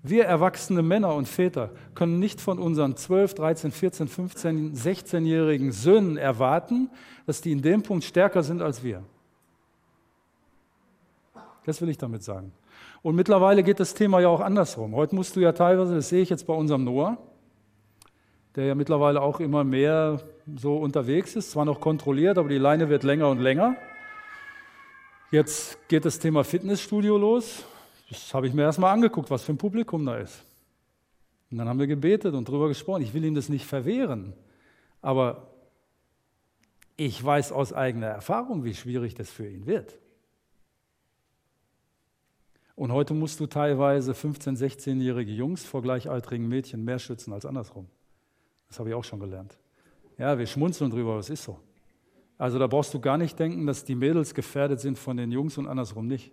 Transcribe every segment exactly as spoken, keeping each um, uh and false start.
Wir erwachsene Männer und Väter können nicht von unseren zwölf, dreizehn, vierzehn, fünfzehn, sechzehnjährigen Söhnen erwarten, dass die in dem Punkt stärker sind als wir. Das will ich damit sagen. Und mittlerweile geht das Thema ja auch andersrum. Heute musst du ja teilweise, das sehe ich jetzt bei unserem Noah, der ja mittlerweile auch immer mehr so unterwegs ist, zwar noch kontrolliert, aber die Leine wird länger und länger. Jetzt geht das Thema Fitnessstudio los. Das habe ich mir erstmal angeguckt, was für ein Publikum da ist. Und dann haben wir gebetet und darüber gesprochen. Ich will ihm das nicht verwehren, aber ich weiß aus eigener Erfahrung, wie schwierig das für ihn wird. Und heute musst du teilweise fünfzehn-, sechzehnjährige Jungs vor gleichaltrigen Mädchen mehr schützen als andersrum. Das habe ich auch schon gelernt. Ja, wir schmunzeln drüber, aber es ist so. Also da brauchst du gar nicht denken, dass die Mädels gefährdet sind von den Jungs und andersrum nicht.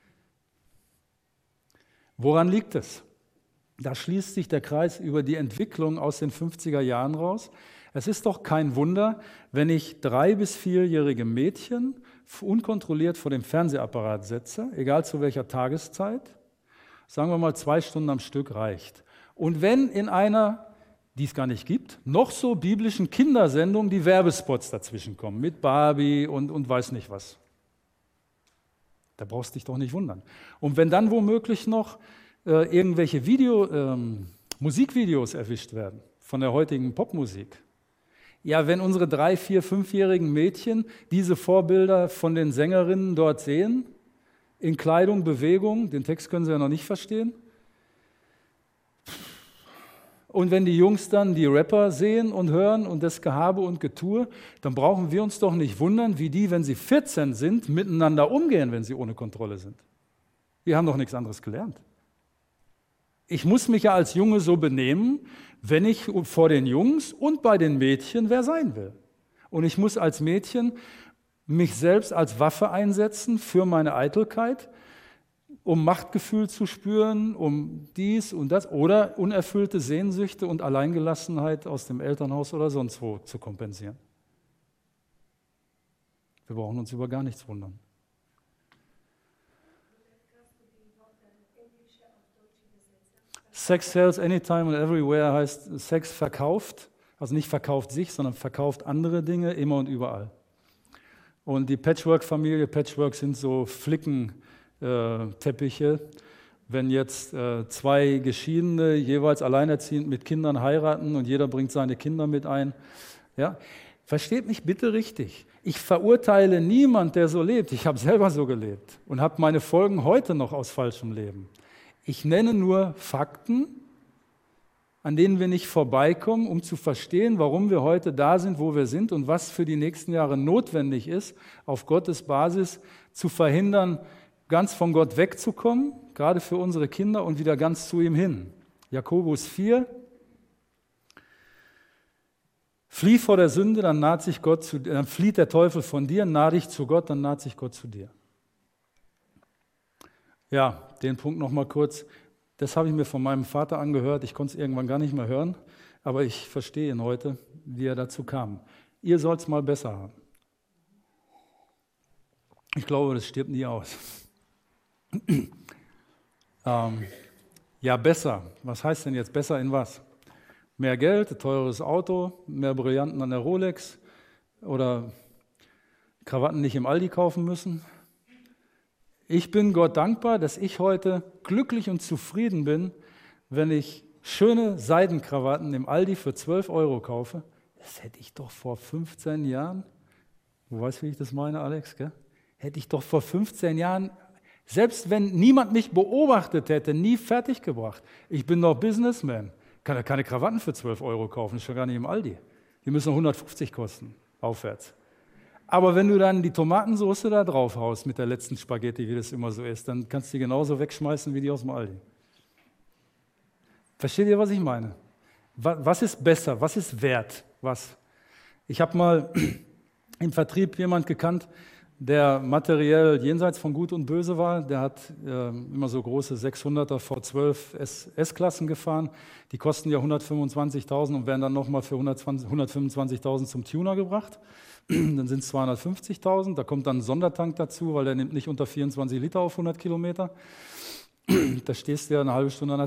Woran liegt es? Da schließt sich der Kreis über die Entwicklung aus den fünfziger Jahren raus. Es ist doch kein Wunder, wenn ich drei- bis vierjährige Mädchen unkontrolliert vor dem Fernsehapparat setze, egal zu welcher Tageszeit, sagen wir mal zwei Stunden am Stück reicht. Und wenn in einer, die es gar nicht gibt, noch so biblischen Kindersendung die Werbespots dazwischen kommen, mit Barbie und, und weiß nicht was. Da brauchst du dich doch nicht wundern. Und wenn dann womöglich noch äh, irgendwelche Video, ähm, Musikvideos erwischt werden von der heutigen Popmusik, ja, wenn unsere drei-, vier-, fünfjährigen Mädchen diese Vorbilder von den Sängerinnen dort sehen, in Kleidung, Bewegung, den Text können sie ja noch nicht verstehen, und wenn die Jungs dann die Rapper sehen und hören und das Gehabe und Getue, dann brauchen wir uns doch nicht wundern, wie die, wenn sie vierzehn sind, miteinander umgehen, wenn sie ohne Kontrolle sind. Wir haben doch nichts anderes gelernt. Ich muss mich ja als Junge so benehmen, wenn ich vor den Jungs und bei den Mädchen wer sein will. Und ich muss als Mädchen mich selbst als Waffe einsetzen für meine Eitelkeit, um Machtgefühl zu spüren, um dies und das oder unerfüllte Sehnsüchte und Alleingelassenheit aus dem Elternhaus oder sonst wo zu kompensieren. Wir brauchen uns über gar nichts wundern. Sex sells anytime and everywhere heißt, Sex verkauft, also nicht verkauft sich, sondern verkauft andere Dinge immer und überall. Und die Patchwork-Familie, Patchwork sind so Flickenteppiche. Wenn jetzt äh, zwei Geschiedene jeweils alleinerziehend mit Kindern heiraten und jeder bringt seine Kinder mit ein. Ja? Versteht mich bitte richtig. Ich verurteile niemand, der so lebt. Ich habe selber so gelebt und habe meine Folgen heute noch aus falschem Leben. Ich nenne nur Fakten, an denen wir nicht vorbeikommen, um zu verstehen, warum wir heute da sind, wo wir sind und was für die nächsten Jahre notwendig ist, auf Gottes Basis zu verhindern, ganz von Gott wegzukommen, gerade für unsere Kinder und wieder ganz zu ihm hin. Jakobus vier, flieh vor der Sünde, dann naht sich Gott zu dir, dann flieht der Teufel von dir, nah dich zu Gott, dann naht sich Gott zu dir. Ja, den Punkt noch mal kurz. Das habe ich mir von meinem Vater angehört. Ich konnte es irgendwann gar nicht mehr hören, aber ich verstehe ihn heute, wie er dazu kam. Ihr sollt es mal besser haben. Ich glaube, das stirbt nie aus. ähm, ja, besser. Was heißt denn jetzt besser in was? Mehr Geld, ein teures Auto, mehr Brillanten an der Rolex oder Krawatten nicht im Aldi kaufen müssen? Ich bin Gott dankbar, dass ich heute glücklich und zufrieden bin, wenn ich schöne Seidenkrawatten im Aldi für zwölf Euro kaufe. Das hätte ich doch vor fünfzehn Jahren, du weißt, wie ich das meine, Alex, gell? Hätte ich doch vor fünfzehn Jahren, selbst wenn niemand mich beobachtet hätte, nie fertiggebracht. Ich bin doch Businessman, kann ja keine Krawatten für zwölf Euro kaufen, das ist schon gar nicht im Aldi. Die müssen hundertfünfzig kosten, aufwärts. Aber wenn du dann die Tomatensauce da drauf haust mit der letzten Spaghetti, wie das immer so ist, dann kannst du die genauso wegschmeißen wie die aus dem Aldi. Versteht ihr, was ich meine? Was ist besser? Was ist wert? Was? Ich habe mal im Vertrieb jemanden gekannt, der materiell jenseits von Gut und Böse war. Der hat äh, immer so große sechshunderter V zwölf S-Klassen gefahren. Die kosten ja hundertfünfundzwanzigtausend und werden dann nochmal für hundertfünfundzwanzigtausend zum Tuner gebracht. Dann sind es zweihundertfünfzigtausend. Da kommt dann ein Sondertank dazu, weil der nimmt nicht unter vierundzwanzig Liter auf hundert Kilometer. Da stehst du ja eine halbe Stunde an der